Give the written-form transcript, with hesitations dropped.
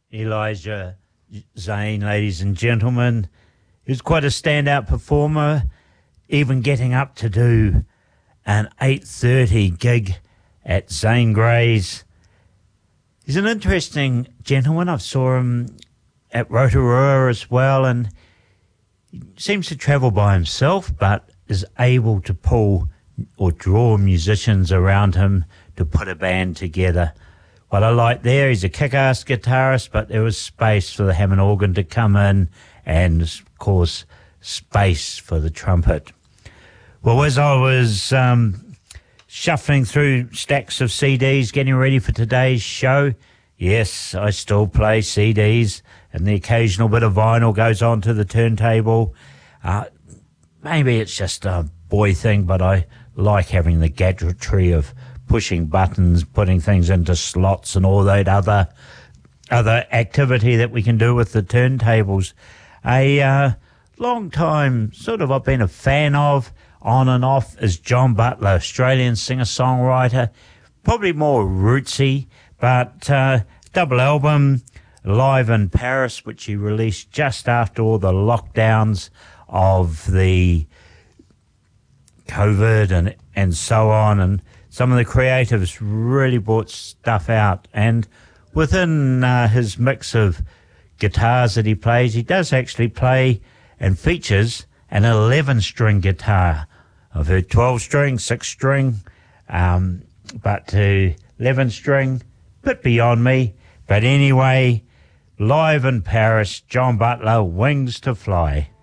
Elijah Zane, ladies and gentlemen. He was quite a standout performer, even getting up to do an 8:30 gig at Zane Grey's. He's an interesting gentleman. I've saw him at Rotorua as well, and he seems to travel by himself, but is able to pull or draw musicians around him to put a band together. What I like there, he's a kick-ass guitarist, but there was space for the Hammond organ to come in and, of course, space for the trumpet. Well, as I was shuffling through stacks of CDs, getting ready for today's show, yes, I still play CDs, and the occasional bit of vinyl goes onto the turntable. Maybe it's just a boy thing, but I like having the gadgetry of pushing buttons, putting things into slots and all that other activity that we can do with the turntables. A long time sort of I've been a fan of, on and off, is John Butler, Australian singer-songwriter, probably more rootsy, but double album, Live in Paris, which he released just after all the lockdowns of the COVID and so on, and some of the creatives really brought stuff out. And within his mix of guitars that he plays, he does actually play and features an 11-string guitar. I've heard 12-string, 6-string, but 11-string, bit beyond me. But anyway, Live in Paris, John Butler, Wings to Fly.